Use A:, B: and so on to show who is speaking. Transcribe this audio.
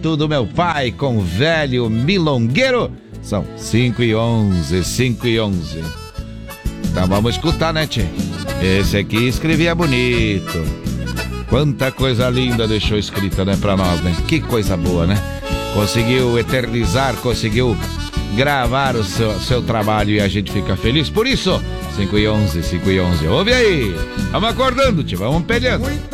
A: Retrato do Meu Pai com Velho Milongueiro. São 5h11, 5h11. Então vamos escutar, né, tchê? Esse aqui escrevia bonito. Quanta coisa linda deixou escrita, né, pra nós, né? Que coisa boa, né? Conseguiu eternizar, conseguiu gravar o seu trabalho e a gente fica feliz por isso. 5h11, 5h11. Ouve aí. Vamos acordando, tchê, vamos peleando.